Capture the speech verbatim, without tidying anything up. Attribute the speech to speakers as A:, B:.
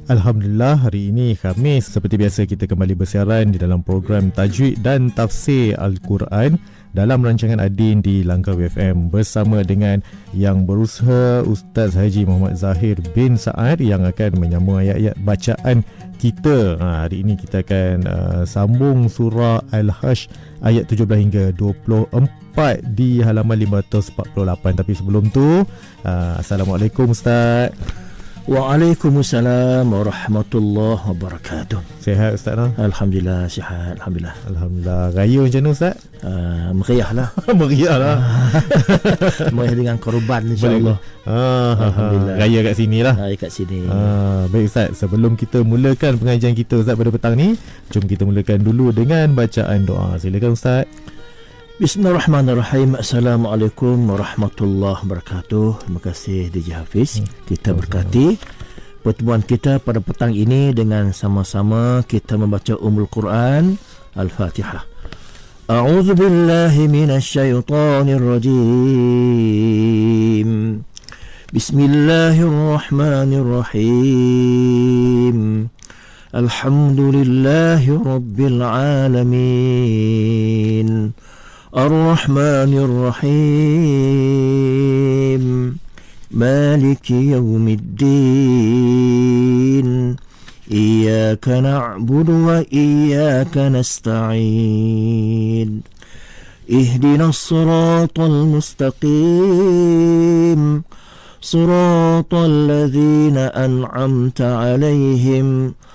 A: Alhamdulillah, hari ini Khamis. Seperti biasa kita kembali bersiaran di dalam program Tajwid dan Tafsir Al-Quran dalam rancangan Adin di Langkawi F M bersama dengan yang berusaha Ustaz Haji Muhammad Zahir bin Saad yang akan menyambung ayat-ayat bacaan kita. Ha, hari ini kita akan uh, sambung surah Al-Hash ayat tujuh belas hingga dua puluh empat di halaman lima ratus empat puluh lapan. Tapi sebelum tu, uh, Assalamualaikum Ustaz.
B: Waalaikumsalam warahmatullahi wabarakatuh.
A: Sihat Ustaz? No?
B: Alhamdulillah, sihat. Alhamdulillah.
A: Alhamdulillah. Raya macam mana Ustaz?
B: Uh, meriah lah.
A: Meriah lah.
B: Meriah dengan korban insyaAllah.
A: Ah, Alhamdulillah. Raya kat sini lah.
B: Raya kat sini.
A: Ah, baik Ustaz, sebelum kita mulakan pengajian kita Ustaz pada petang ni, jom kita mulakan dulu dengan bacaan doa. Silakan Ustaz.
B: Bismillahirrahmanirrahim. Assalamualaikum warahmatullahi wabarakatuh. Terima kasih D J Hafiz. Kita berkati pertemuan kita pada petang ini dengan sama-sama kita membaca Ummul Quran Al-Fatihah. A'udzu billahi minasyaitonir rajim. Bismillahirrahmanirrahim. Alhamdulillahi rabbil alamin. الرحمن الرحيم مالك يوم الدين إياك نعبد وإياك نستعين اهدنا الصراط المستقيم صراط الذين أنعمت عليهم